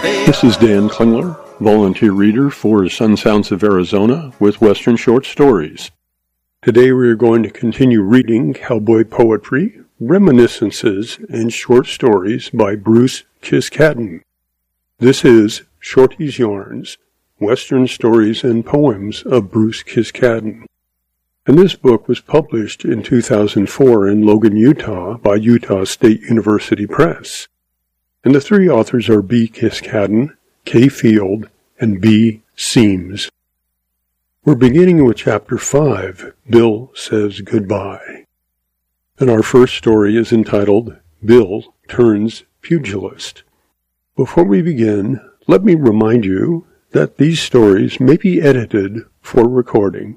This is Dan Klingler, volunteer reader for Sun Sounds of Arizona with Western Short Stories. Today we are going to continue reading cowboy poetry, reminiscences, and short stories by Bruce Kiskaden. This is Shorty's Yarns, Western Stories and Poems of Bruce Kiskaden. And this book was published in 2004 in Logan, Utah by Utah State University Press. And the three authors are B. Kiskaden, K. Field, and B. Seams. We're beginning with Chapter 5, Bill Says Goodbye. And our first story is entitled, Bill Turns Pugilist. Before we begin, let me remind you that these stories may be edited for recording.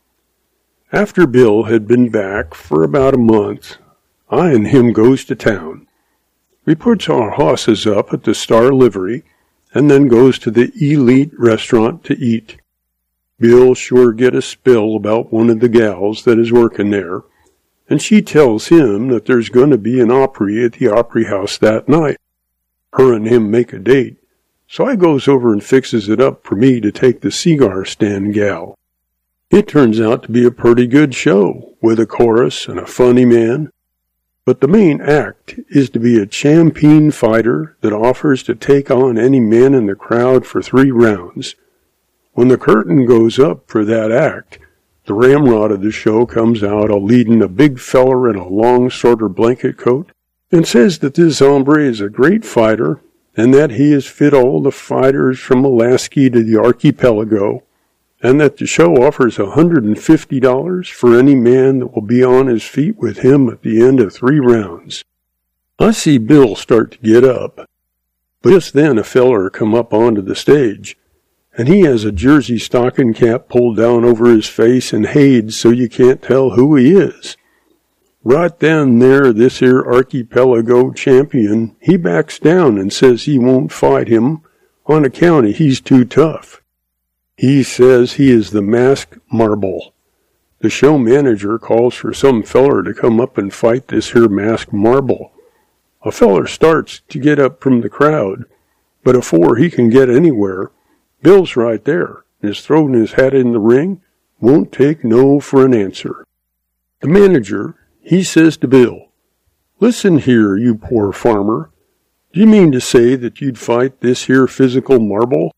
After Bill had been back for about a month, I and him goes to town. We puts our hosses up at the Star Livery, and then goes to the Elite restaurant to eat. Bill sure get a spill about one of the gals that is working there, and she tells him that there's going to be an Opry at the Opry House that night. Her and him make a date, so I goes over and fixes it up for me to take the cigar stand gal. It turns out to be a pretty good show, with a chorus and a funny man. But the main act is to be a champion fighter that offers to take on any man in the crowd for 3 rounds. When the curtain goes up for that act, the ramrod of the show comes out a-leadin' a big feller in a long sorter blanket coat and says that this hombre is a great fighter and that he has fit all the fighters from Alaska to the archipelago, and that the show offers $150 for any man that will be on his feet with him at the end of 3 rounds. I see Bill start to get up, but just then a feller come up onto the stage, and he has a jersey stocking cap pulled down over his face and hayed so you can't tell who he is. Right then there, this here archipelago champion, he backs down and says he won't fight him on account of he's too tough. He says he is the masked marble. The show manager calls for some feller to come up and fight this here masked marble. A feller starts to get up from the crowd, but afore he can get anywhere, Bill's right there, and is throwing his hat in the ring, won't take no for an answer. The manager, he says to Bill, "Listen here, you poor farmer. Do you mean to say that you'd fight this here physical marble?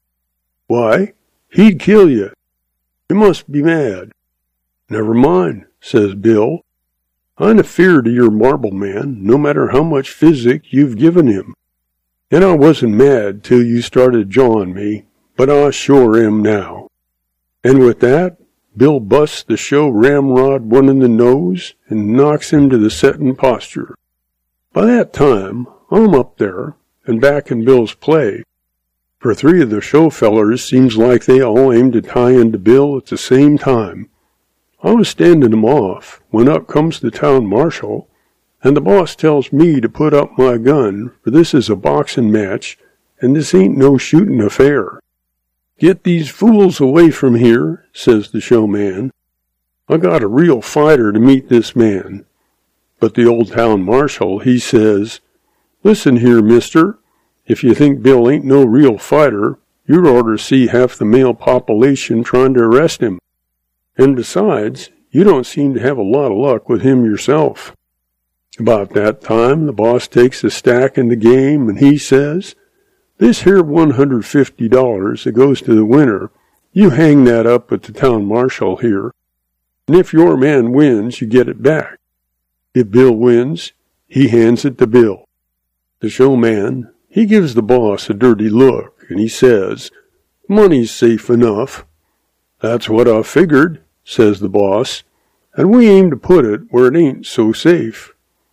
Why, he'd kill you. You must be mad." "Never mind," says Bill. "I'm afeard of your marble man, no matter how much physic you've given him. And I wasn't mad till you started jawing me, but I sure am now." And with that, Bill busts the show ramrod one in the nose and knocks him to the settin' posture. By that time, I'm up there and back in Bill's play. For 3 of the show fellers seems like they all aimed to tie into Bill at the same time. I was standing them off when up comes the town marshal, and the boss tells me to put up my gun, for this is a boxing match, and this ain't no shooting affair. "Get these fools away from here," says the showman. "I got a real fighter to meet this man." But the old town marshal, he says, "Listen here, mister. If you think Bill ain't no real fighter, you'd oughter see half the male population trying to arrest him. And besides, you don't seem to have a lot of luck with him yourself." About that time, the boss takes a stack in the game, and he says, "This here $150 that goes to the winner, you hang that up at the town marshal here, and if your man wins, you get it back. If Bill wins, he hands it to Bill." The showman, he gives the boss a dirty look, and he says, "Money's safe enough." "That's what I figured," says the boss, "and we aim to put it where it ain't so safe."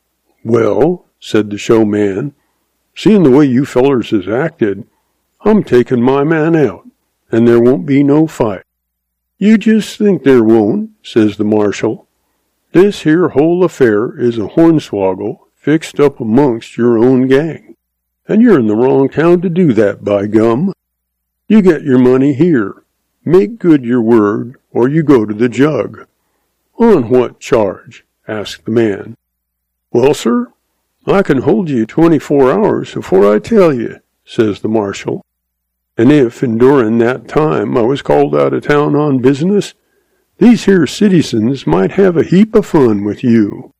"Well," said the showman, "seeing the way you fellers has acted, I'm taking my man out, and there won't be no fight." "You just think there won't," says the marshal. "This here whole affair is a hornswoggle fixed up amongst your own gang. And you're in the wrong town to do that, by gum. You get your money here. Make good your word, or you go to the jug." "On what charge?" asked the man. "Well, sir, I can hold you 24 hours before I tell you," says the marshal. And if, enduring that time, I was called out of town on business, these here citizens might have a heap of fun with you.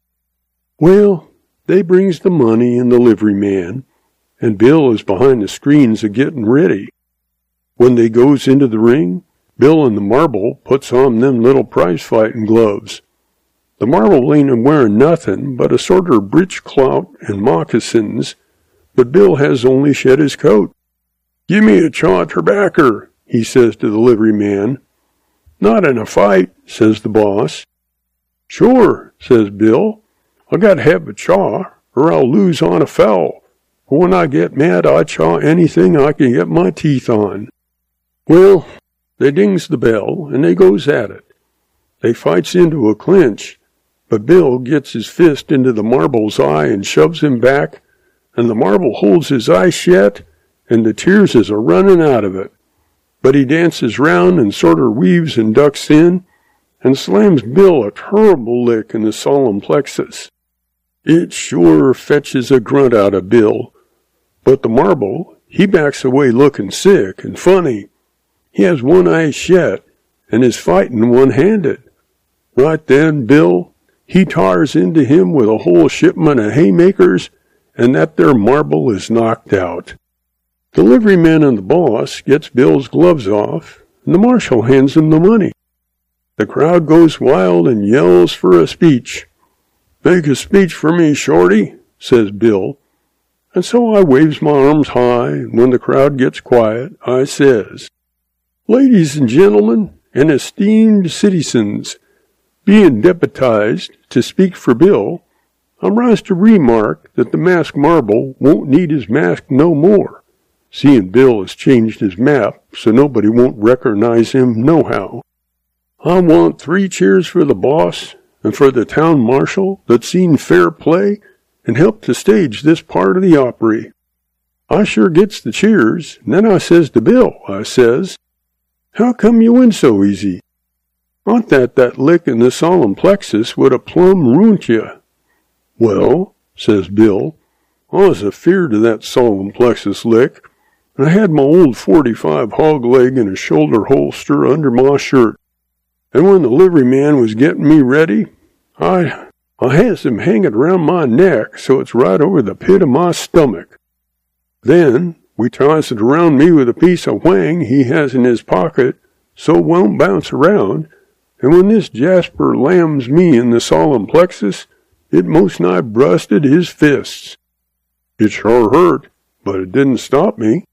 Well, they brings the money and the liveryman, and Bill is behind the screens a-getting ready. When they goes into the ring, Bill and the marble puts on them little prize-fighting gloves. The marble ain't a-wearing nothing but a sort of breech clout and moccasins, but Bill has only shed his coat. "Give me a chaw terbacker," he says to the liveryman. "Not in a fight," says the boss. "Sure," says Bill. "I got to have a chaw, or I'll lose on a foul. For when I get mad, I chaw anything I can get my teeth on." Well, they dings the bell, and they goes at it. They fights into a clinch, but Bill gets his fist into the marble's eye and shoves him back, and the marble holds his eye shut, and the tears is a-running out of it. But he dances round and sorter weaves and ducks in, and slams Bill a terrible lick in the solemn plexus. It sure fetches a grunt out of Bill, but the marble, he backs away looking sick and funny. He has one eye shut, and is fighting one-handed. Right then, Bill, he tars into him with a whole shipment of haymakers, and that there marble is knocked out. The liveryman and the boss gets Bill's gloves off, and the marshal hands him the money. The crowd goes wild and yells for a speech. "Make a speech for me, Shorty," says Bill. And so I waves my arms high, and when the crowd gets quiet, I says, "Ladies and gentlemen, and esteemed citizens, being deputized to speak for Bill, I'm rise to remark that the masked marble won't need his mask no more, seeing Bill has changed his map so nobody won't recognize him nohow. I want 3 cheers for the boss and for the town marshal that seen fair play and helped to stage this part of the opery." I sure gets the cheers, and then I says to Bill, I says, "How come you win so easy? I thought that lick in the solemn plexus would have plumb ruined you." "Well," says Bill, "I was afeard of that solemn plexus lick, and I had my old .45 hog leg in a shoulder holster under my shirt. And when the liveryman was getting me ready, I has him hanging around my neck so it's right over the pit of my stomach. Then we ties it around me with a piece of whang he has in his pocket so it won't bounce around, and when this Jasper lams me in the solemn plexus, it most nigh brusted his fists. It sure hurt, but it didn't stop me.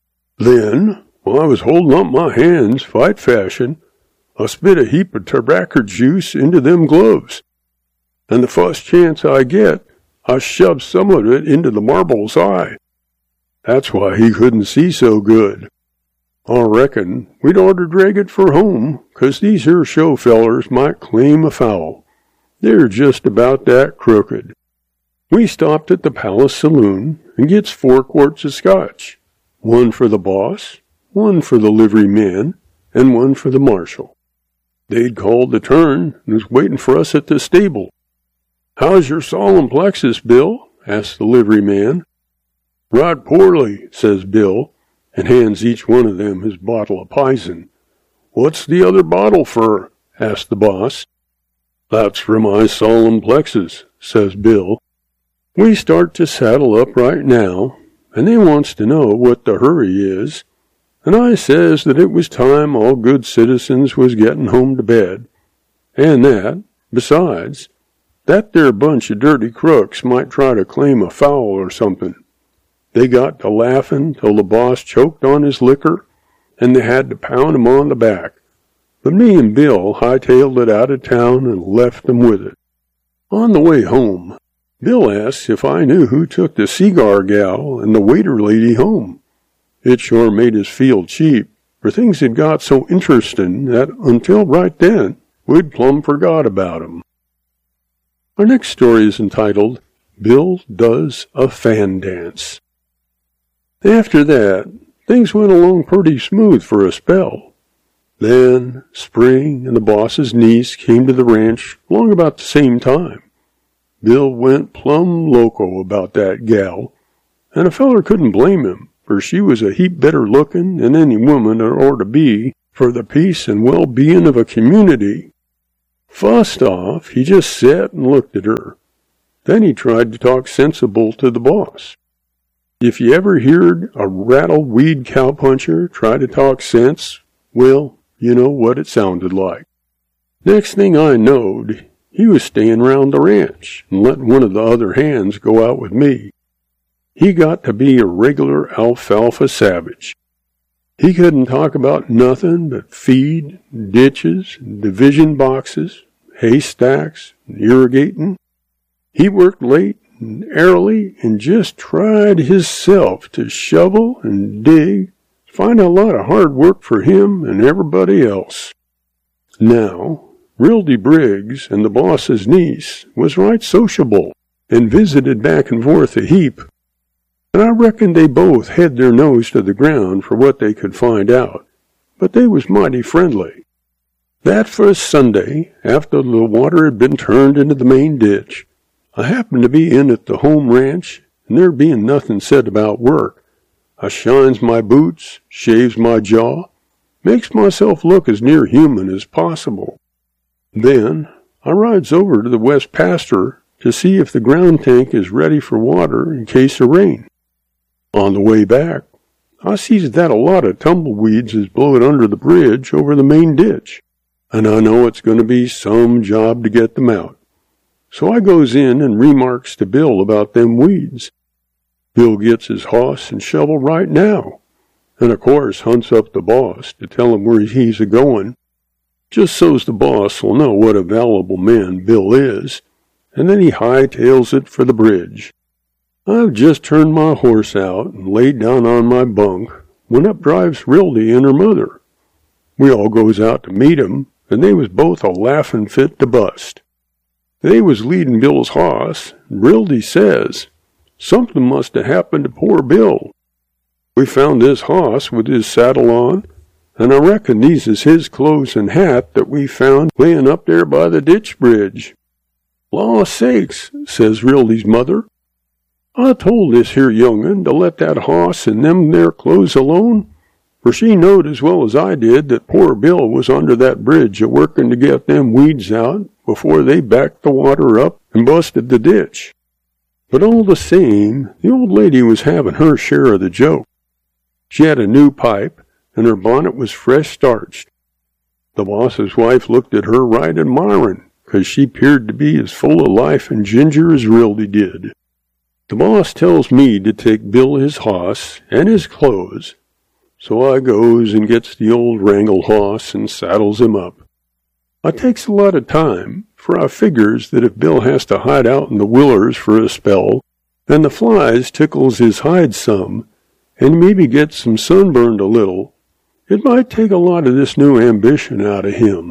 Then, while I was holding up my hands, fight fashion, I spit a heap of tobacco juice into them gloves, and the first chance I get, I shoved some of it into the marble's eye. That's why he couldn't see so good. I reckon we'd oughter drag it for home, 'cause these here show fellers might claim a foul. They're just about that crooked." We stopped at the Palace Saloon and gets 4 quarts of scotch, 1 for the boss, 1 for the liveryman, and 1 for the marshal. They'd called the turn and was waiting for us at the stable. "How's your solemn plexus, Bill?" asked the liveryman. "Right poorly," says Bill, and hands each one of them his bottle of pison. "What's the other bottle for?" asked the boss. "That's for my solemn plexus," says Bill. We start to saddle up right now, and they wants to know what the hurry is, and I says that it was time all good citizens was getting home to bed, and that, besides, that there bunch of dirty crooks might try to claim a foul or something. They got to laughing till the boss choked on his liquor, and they had to pound him on the back. But me and Bill hightailed it out of town and left them with it. On the way home, Bill asked if I knew who took the cigar gal and the waiter lady home. It sure made us feel cheap, for things had got so interesting that until right then, we'd plumb forgot about 'em. Our next story is entitled, Bill Does a Fan Dance. After that, things went along pretty smooth for a spell. Then, Spring and the boss's niece came to the ranch along about the same time. Bill went plumb loco about that gal, and a feller couldn't blame him, for she was a heap better looking than any woman that ought to be for the peace and well-being of a community. First off, he just sat and looked at her. Then he tried to talk sensible to the boss. If you ever heard a rattle-weed cowpuncher try to talk sense, well, you know what it sounded like. Next thing I knowed, he was staying round the ranch and letting one of the other hands go out with me. He got to be a regular alfalfa savage. He couldn't talk about nothing but feed, ditches, division boxes, haystacks, and irrigating. He worked late and early and just tried hisself to shovel and dig, find a lot of hard work for him and everybody else. Now, Rildy Briggs and the boss's niece was right sociable and visited back and forth a heap, and I reckon they both had their nose to the ground for what they could find out, but they was mighty friendly. That first Sunday, after the water had been turned into the main ditch, I happened to be in at the home ranch, and there being nothing said about work, I shines my boots, shaves my jaw, makes myself look as near human as possible. Then I rides over to the west pasture to see if the ground tank is ready for water in case of rain. On the way back, I sees that a lot of tumbleweeds is blowed under the bridge over the main ditch, and I know it's going to be some job to get them out. So I goes in and remarks to Bill about them weeds. Bill gets his hoss and shovel right now, and of course hunts up the boss to tell him where he's a-going, just so's the boss will know what a valuable man Bill is, and then he hightails it for the bridge. I've just turned my horse out and laid down on my bunk when up drives Rildy and her mother. We all goes out to meet 'em, and they was both a laughin' fit to bust. They was leading Bill's hoss, and Rildy says, "Something must have happened to poor Bill. We found this hoss with his saddle on, and I reckon these is his clothes and hat that we found layin' up there by the ditch bridge." "Law sakes," says Rildy's mother. "I told this here young'un to let that hoss and them there clothes alone, for she knowed as well as I did that poor Bill was under that bridge a-workin' to get them weeds out before they backed the water up and busted the ditch." But all the same, the old lady was having her share of the joke. She had a new pipe, and her bonnet was fresh starched. The boss's wife looked at her right admirin', 'cause she 'peared to be as full of life and ginger as Rildy did. The boss tells me to take Bill his hoss and his clothes, so I goes and gets the old wrangle hoss and saddles him up. I takes a lot of time, for I figures that if Bill has to hide out in the willers for a spell, and the flies tickles his hide some, and maybe gets some sunburned a little, it might take a lot of this new ambition out of him.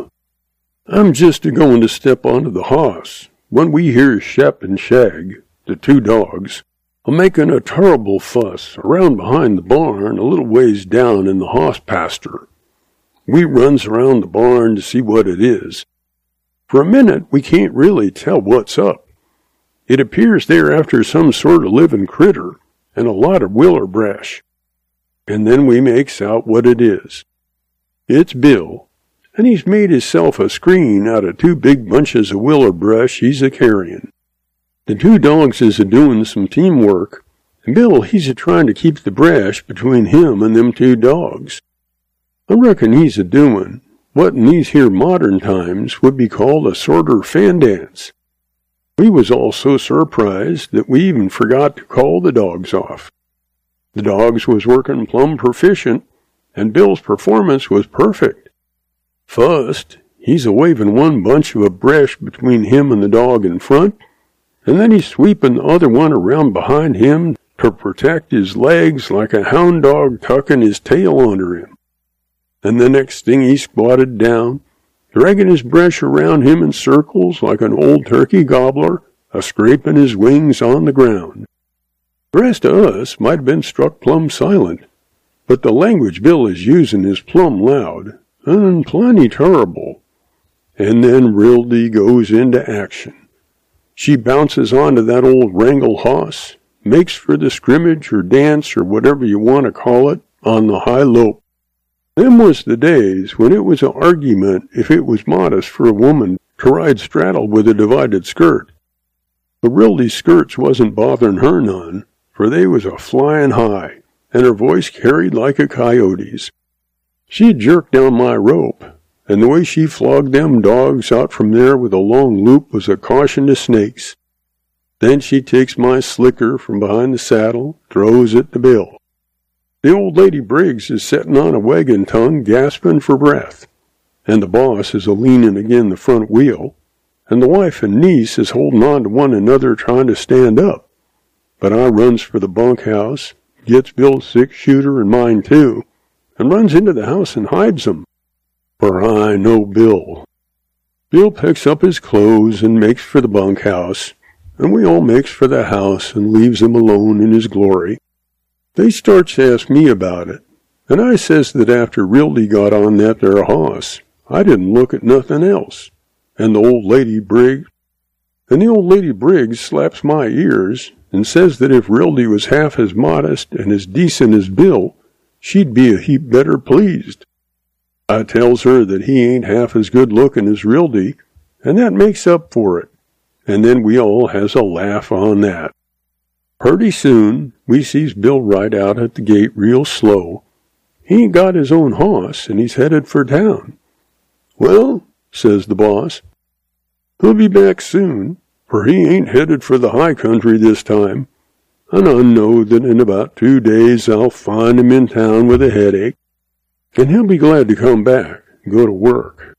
I'm just a-going to step onto the hoss, when we hear Shep and Shag, the two dogs, a-making a terrible fuss around behind the barn a little ways down in the hoss pasture. We runs around the barn to see what it is. For a minute we can't really tell what's up. It appears they're after some sort of living critter, and a lot of willer brash. And then we makes out what it is. It's Bill, and he's made hisself a screen out of two big bunches of willer brush he's a-carrying. The two dogs is a-doing some teamwork, and Bill he's a-trying to keep the brash between him and them two dogs. I reckon he's a-doing what in these here modern times would be called a sorter fan dance. We was all so surprised that we even forgot to call the dogs off. The dogs was working plumb proficient, and Bill's performance was perfect. First, he's a-waving one bunch of a brush between him and the dog in front, and then he's sweeping the other one around behind him to protect his legs like a hound dog tucking his tail under him. And the next thing he squatted down, dragging his brush around him in circles like an old turkey gobbler, a-scraping his wings on the ground. The rest of us might have been struck plumb silent, but the language Bill is using is plumb loud, and plenty terrible. And then Rildy goes into action. She bounces onto that old wrangle hoss, makes for the scrimmage or dance or whatever you want to call it on the high lope. Them was the days when it was an argument if it was modest for a woman to ride straddle with a divided skirt. The Rildy skirts wasn't bothering her none, for they was a flying high, and her voice carried like a coyote's. She'd jerk down my rope, and the way she flogged them dogs out from there with a long loop was a caution to snakes. Then she takes my slicker from behind the saddle, throws it to Bill. The old lady Briggs is settin' on a wagon tongue, gaspin' for breath, and the boss is a-leanin' agin the front wheel, and the wife and niece is holdin' on to one another trying to stand up. But I runs for the bunkhouse, gets Bill's 6-shooter and mine too, and runs into the house and hides 'em. For I know Bill. Bill picks up his clothes and makes for the bunkhouse, and we all makes for the house and leaves him alone in his glory. They starts to ask me about it, and I says that after Rildy got on that there hoss, I didn't look at nothing else. And the old lady Briggs slaps my ears and says that if Rildy was half as modest and as decent as Bill, she'd be a heap better pleased. I tells her that he ain't half as good looking as Rildy, and that makes up for it. And then we all has a laugh on that. Purty soon, we sees Bill ride out at the gate real slow. He ain't got his own hoss, and he's headed for town. Well, says the boss, he'll be back soon, for he ain't headed for the high country this time, and I know that in about 2 days I'll find him in town with a headache, and he'll be glad to come back and go to work.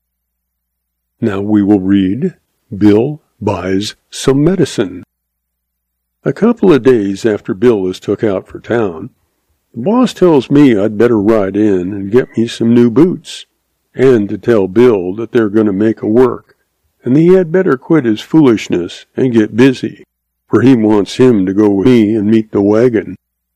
Now we will read Bill Buys Some Medicine. A couple of days after Bill is took out for town, the boss tells me I'd better ride in and get me some new boots, and to tell Bill that they're going to make a work, and that he had better quit his foolishness and get busy, for he wants him to go with me and meet the wagon.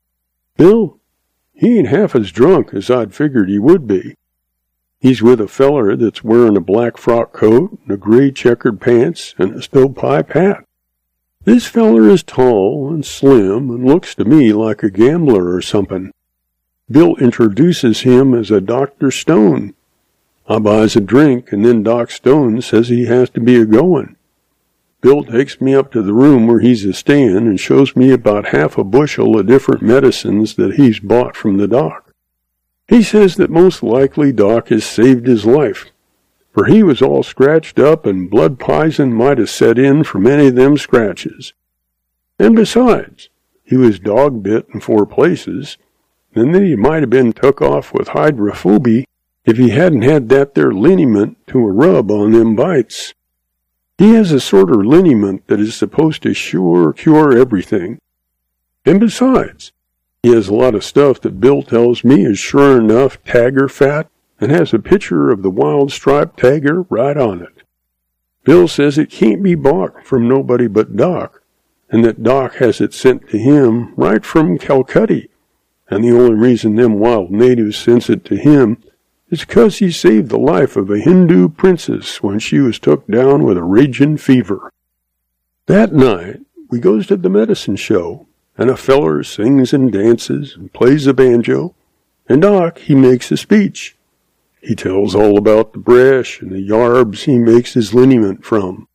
Bill, he ain't half as drunk as I'd figured he would be. He's with a feller that's wearing a black frock coat and a gray checkered pants and a stovepipe hat. This feller is tall and slim and looks to me like a gambler or something. Bill introduces him as a Dr. Stone. I buys a drink, and then Doc Stone says he has to be a-goin'. Bill takes me up to the room where he's a-stayin' and shows me about half a bushel of different medicines that he's bought from the doc. He says that most likely Doc has saved his life, for he was all scratched up and blood pison might have set in from any of them scratches. And besides, he was dog-bit in 4 places, and then he might have been took off with hydrophobia if he hadn't had that there liniment to a rub on them bites. He has a sort of liniment that is supposed to sure cure everything. And besides, he has a lot of stuff that Bill tells me is sure enough tagger fat, and has a picture of the wild striped tagger right on it. Bill says it can't be bought from nobody but Doc, and that Doc has it sent to him right from Calcutta, and the only reason them wild natives sends it to him is 'cause he saved the life of a Hindu princess when she was took down with a raging fever. That night, we goes to the medicine show, and a feller sings and dances and plays the banjo, and Doc, he makes a speech. He tells all about the bresh and the yarbs he makes his liniment from.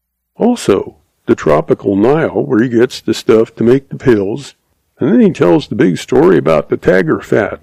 Also, the tropical Nile where he gets the stuff to make the pills, and then he tells the big story about the tagger fat.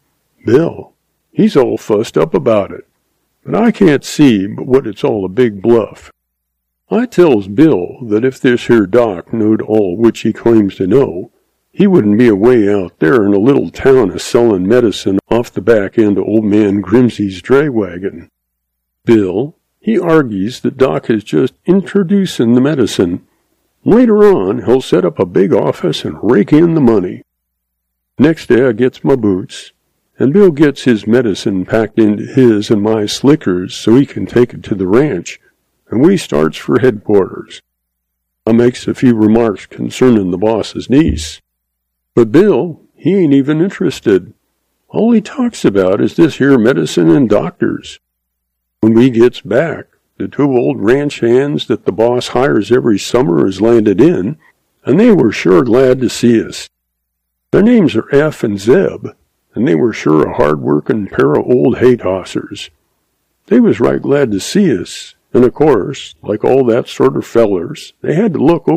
Bill, he's all fussed up about it, but I can't see but what it's all a big bluff. I tells Bill that if this here Doc knowed all which he claims to know, he wouldn't be away out there in a little town a-sellin' medicine off the back end of old man Grimsey's dray wagon. Bill, he argues that Doc is just introducin' the medicine. Later on, he'll set up a big office and rake in the money. Next day I gets my boots, and Bill gets his medicine packed into his and my slickers so he can take it to the ranch, and we starts for headquarters. I makes a few remarks concerning the boss's niece. But Bill, he ain't even interested. All he talks about is this here medicine and doctors. When we gets back, the 2 old ranch hands that the boss hires every summer is landed in, and they were sure glad to see us. Their names are F and Zeb, and they were sure a hard-working pair of old hay-tossers. They was right glad to see us, and of course, like all that sort of fellers, they had to look